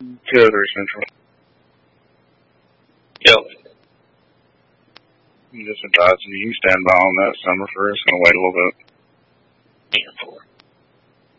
203 Central. Yep. I'm just advising you can stand by on that summer for us. Gonna wait a little bit. Yeah, 4.